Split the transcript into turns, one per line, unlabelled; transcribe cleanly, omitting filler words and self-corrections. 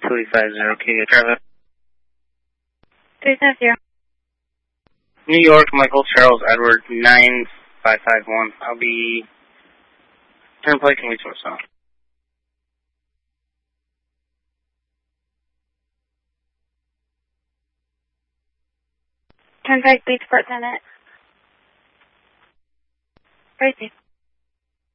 2850, can you drive it?
350.
New York, Michael Charles Edward, 9551. I'll be... Turnpike, can we source out?
10-5, Beach Port Senate. Crazy.